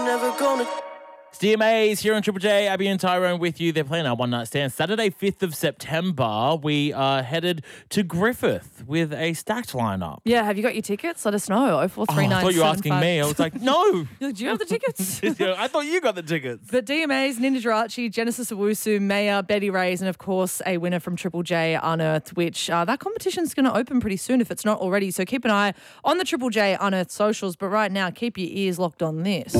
never gonna. It's DMAs here on Triple J. Abby and Tyrone with you. They're playing our one night stand. Saturday, 5th of September, we are headed to Griffith with a stacked lineup. Yeah, have you got your tickets? Let us know. I thought you were asking me. I was like, no. Do you have the tickets? I thought you got the tickets. But DMAs, Ninda Jirachi, Genesis Owusu, Maya, Betty Reyes, and of course a winner from Triple J, Unearthed, which that competition's going to open pretty soon if it's not already. So keep an eye on the Triple J Unearthed socials. But right now, keep your ears locked on this.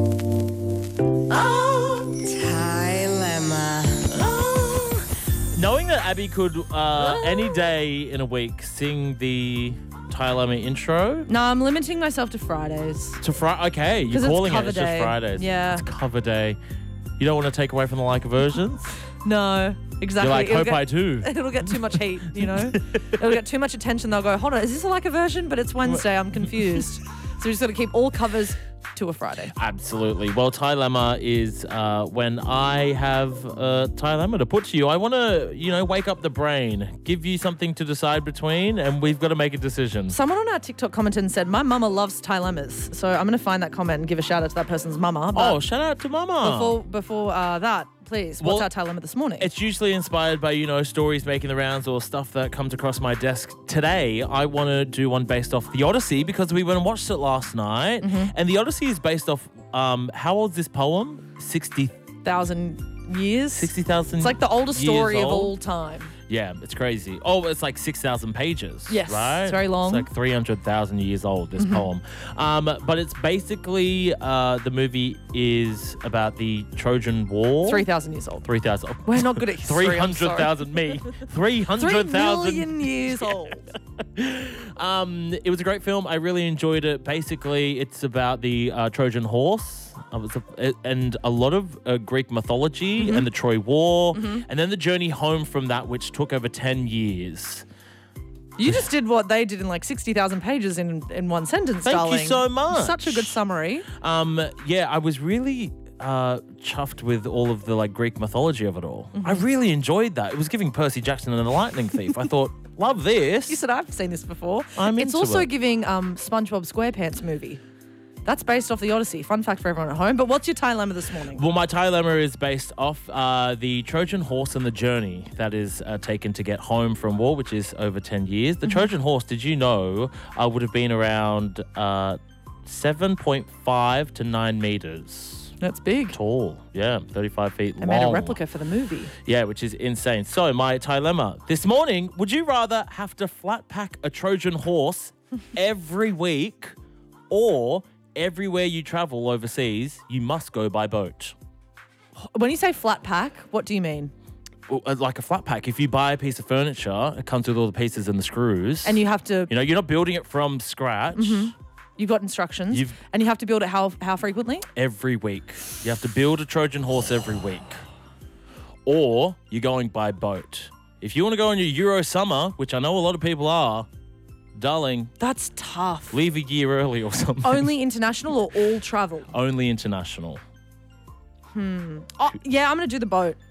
Knowing that Abby could, any day in a week, sing the Tyler intro. No, I'm limiting myself to Fridays. To Friday? Okay, you're calling it. It's just Fridays. Yeah. It's cover day. You don't want to take away from the like versions? No, exactly. You're like, hope I do. It'll get too much heat, you know? It'll get too much attention. They'll go, hold on, is this like a version? But it's Wednesday. I'm confused. So we just got to keep all covers to a Friday. Absolutely. Well, Tylemma is when I have a Tylemma to put to you. I want to, wake up the brain, give you something to decide between, and we've got to make a decision. Someone on our TikTok commented and said, my mama loves Tylemmas. So I'm going to find that comment and give a shout out to that person's mama. Oh, shout out to mama. Before that, please, what's our Tylemma this morning? It's usually inspired by, stories making the rounds or stuff that comes across my desk. Today, I want to do one based off The Odyssey because we went and watched it last night. Mm-hmm. And The Odyssey is based off, how old is this poem? 60,000 years? 60,000 It's like the oldest story of all time. Yeah, it's crazy. Oh, it's like 6,000 pages. Yes, right? It's very long. It's like 300,000 years old, this poem. But it's basically, the movie is about the Trojan War. 3,000 years old. 3,000. We're not good at history. 300,000 me. 300,000. 3 million years old. It was a great film. I really enjoyed it. Basically, it's about the Trojan horse. And a lot of Greek mythology and the Troy War, and then the journey home from that, which took over 10 years. You just did what they did in like 60,000 pages in one sentence, darling. Thank you so much. Such a good summary. Yeah, I was really chuffed with all of the Greek mythology of it all. I really enjoyed that. It was giving Percy Jackson and the Lightning Thief. I thought, love this. You said I've seen this before. It's also giving SpongeBob SquarePants movie. That's based off The Odyssey. Fun fact for everyone at home. But what's your Tylemma this morning? Well, my Tylemma is based off the Trojan horse and the journey that is taken to get home from war, which is over 10 years. The Trojan horse, did you know, would have been around 7.5 to 9 meters. That's big. Tall, yeah, 35 feet long. They made a replica for the movie. Yeah, which is insane. So, my Tylemma this morning, would you rather have to flat pack a Trojan horse every week, or everywhere you travel overseas, you must go by boat? When you say flat pack, what do you mean? Well, like a flat pack. If you buy a piece of furniture, it comes with all the pieces and the screws. And you have to... you're not building it from scratch. You've got instructions. And you have to build it how frequently? Every week. You have to build a Trojan horse every week. Or you're going by boat. If you want to go on your Euro summer, which I know a lot of people are, darling, that's tough. Leave a year early or something. Only international or all travel? Only international. Oh, yeah, I'm going to do the boat.